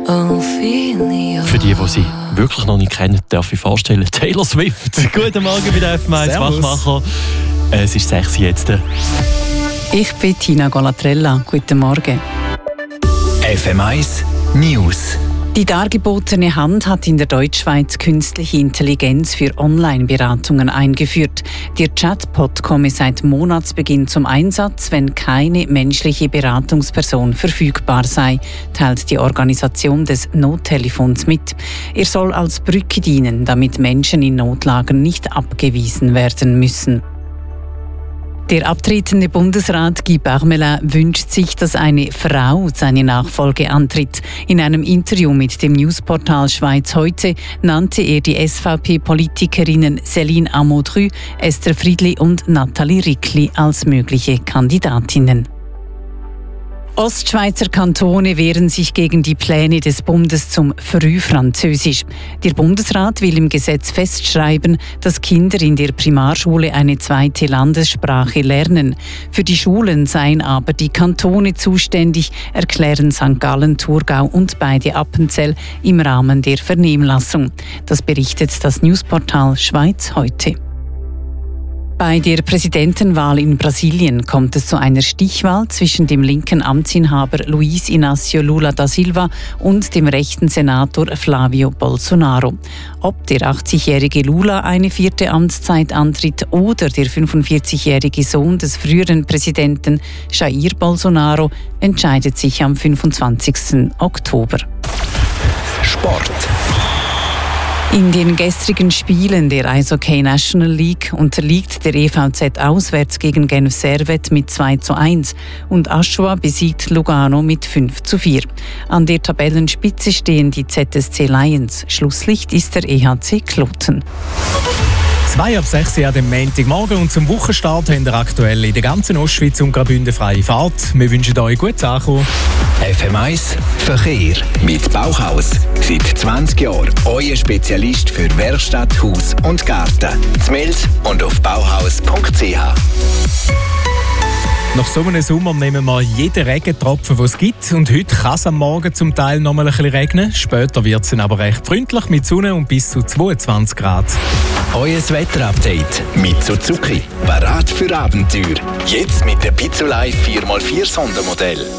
Für die sie wirklich noch nicht kennen, darf ich vorstellen, Taylor Swift. Guten Morgen bei der FM1 Wachmacher. Es ist 6 jetzt. Ich bin Tina Golatrella. Guten Morgen. FM1 News. Die dargebotene Hand hat in der Deutschschweiz künstliche Intelligenz für Online-Beratungen eingeführt. Der Chatbot komme seit Monatsbeginn zum Einsatz, wenn keine menschliche Beratungsperson verfügbar sei, teilt die Organisation des Nottelefons mit. Er soll als Brücke dienen, damit Menschen in Notlagen nicht abgewiesen werden müssen. Der abtretende Bundesrat Guy Parmelin wünscht sich, dass eine Frau seine Nachfolge antritt. In einem Interview mit dem Newsportal Schweiz heute nannte er die SVP-Politikerinnen Céline Amodru, Esther Friedli und Nathalie Rickli als mögliche Kandidatinnen. Ostschweizer Kantone wehren sich gegen die Pläne des Bundes zum Frühfranzösisch. Der Bundesrat will im Gesetz festschreiben, dass Kinder in der Primarschule eine zweite Landessprache lernen. Für die Schulen seien aber die Kantone zuständig, erklären St. Gallen, Thurgau und beide Appenzell im Rahmen der Vernehmlassung. Das berichtet das Newsportal Schweiz heute. Bei der Präsidentenwahl in Brasilien kommt es zu einer Stichwahl zwischen dem linken Amtsinhaber Luiz Inácio Lula da Silva und dem rechten Senator Flávio Bolsonaro. Ob der 80-jährige Lula eine 4. Amtszeit antritt oder der 45-jährige Sohn des früheren Präsidenten Jair Bolsonaro, entscheidet sich am 25. Oktober. Sport. In den gestrigen Spielen der Eishockey National League unterliegt der EVZ auswärts gegen Genf Servette mit 2:1 und Aschua besiegt Lugano mit 5:4. An der Tabellenspitze stehen die ZSC Lions. Schlusslicht ist der EHC Kloten. 5:06 an dem Montagmorgen und zum Wochenstart haben wir aktuell in der ganzen Ostschweiz und Graubünden freie Fahrt. Wir wünschen euch gutes Ankommen. FM1 Verkehr mit Bauhaus. Seit 20 Jahren euer Spezialist für Werkstatt, Haus und Garten. Z'Mels und auf bauhaus.ch. Nach so einem Sommer nehmen wir jeden Regentropfen, den es gibt. Und heute kann es am Morgen zum Teil noch mal ein bisschen regnen. Später wird es aber recht freundlich mit Sonne und bis zu 22 Grad. Euer Wetterupdate mit Suzuki. Parat für Abenteuer. Jetzt mit der Pizzolei 4x4 Sondermodell.